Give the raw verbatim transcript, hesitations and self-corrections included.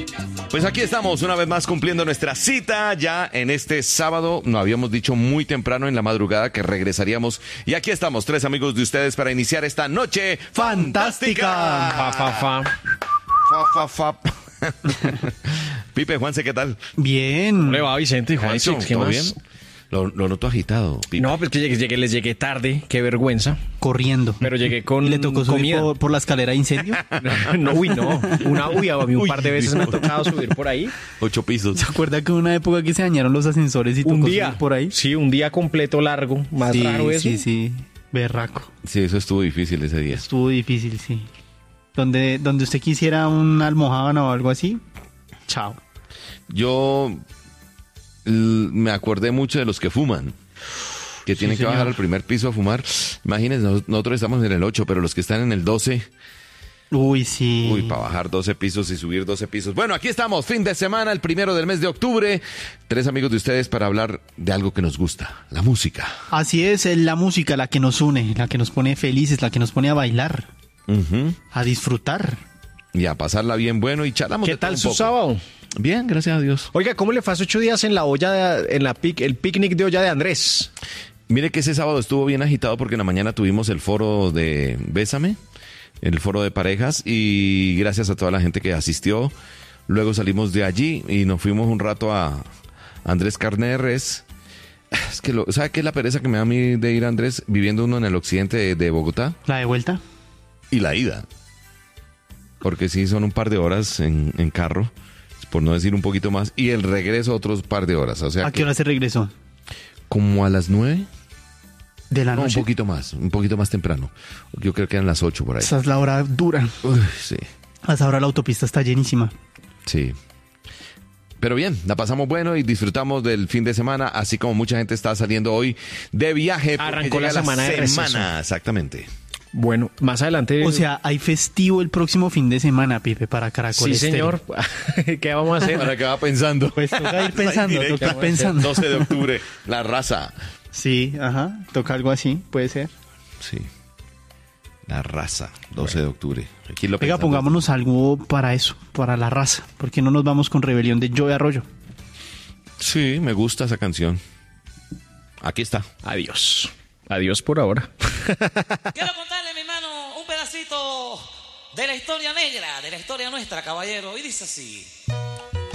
Pues aquí estamos una vez más cumpliendo nuestra cita ya en este sábado. Nos habíamos dicho muy temprano en la madrugada que regresaríamos. Y aquí estamos, tres amigos de ustedes para iniciar esta noche fantástica. Fa, fa, fa. Fa, fa, fa. Pipe, Juanse, ¿qué tal? Bien. ¿Cómo le va, Vicente y Juan? Eso, ¿Qué ¿todo más? bien? Lo, lo noto agitado, Pipe. No, pues que llegué, llegué- les llegué tarde, qué vergüenza. Corriendo. Pero llegué con ¿Le tocó subir comida. por, por la escalera de incendio? No, uy, no. Una uy, a mí un Uy, par de veces me ha Dios. tocado subir por ahí. Ocho pisos. ¿Se acuerda que una época que se dañaron los ascensores y tocó Un día. subir por ahí? Sí, un día completo largo. Más sí, raro eso. Sí, sí, berraco. Sí, eso estuvo difícil ese día. Estuvo difícil, sí. Donde, donde usted quisiera una almojábana o algo así, chao. Yo l- me acordé mucho de los que fuman, que tienen que señor. bajar al primer piso a fumar. Imagínense, nos- nosotros estamos en el ocho, pero los que están en el doce, Uy, sí. uy, para bajar doce pisos y subir doce pisos. Bueno, aquí estamos, fin de semana, el primero del mes de octubre. Tres amigos de ustedes para hablar de algo que nos gusta, la música. Así es, es la música la que nos une, la que nos pone felices, la que nos pone a bailar, Ujú. a disfrutar. Y a pasarla bien bueno y charlamos ¿Qué de todo tal un su poco. sábado? Bien, gracias a Dios. Oiga, ¿cómo le fue hace ocho días en la olla, de- en la pic, el picnic de olla de Andrés? Mire que ese sábado estuvo bien agitado porque en la mañana tuvimos el foro de Bésame, el foro de parejas, y gracias a toda la gente que asistió. Luego salimos de allí y nos fuimos un rato a Andrés Carne de Res. Es que, lo, ¿sabe qué es la pereza que me da a mí de ir a Andrés viviendo uno en el occidente de, de Bogotá? La de vuelta. Y la ida. Porque sí, son un par de horas en, en carro, por no decir un poquito más, y el regreso otros par de horas. O sea, ¿A qué que hora se regresó? como a las nueve. De la No, un noche. poquito más, un poquito más temprano. Yo creo que eran las ocho por ahí. Esa es la hora dura. Uy, sí, A esa hora la autopista está llenísima. sí. Pero bien, la pasamos bueno y disfrutamos del fin de semana, así como mucha gente está saliendo hoy de viaje. porque Arrancó la llega semana de receso. semana, exactamente. Bueno, más adelante... O sea, hay festivo el próximo fin de semana, Pipe, para Caracol sí, Estéreo. señor. ¿Qué vamos a hacer? ¿Para qué va pensando? Pues toca ir pensando, Directo. toca ir pensando. doce de octubre, la raza. Sí, ajá, toca algo así, puede ser. Sí. La raza, doce de octubre. Aquí lo Venga, pensamos. pongámonos algo para eso, para la raza. ¿Por qué no nos vamos con Rebelión de Joey Arroyo? Sí, me gusta esa canción. Aquí está. Adiós. Adiós por ahora. Quiero contarle, mi hermano, un pedacito de la historia negra, de la historia nuestra, caballero. Y dice así.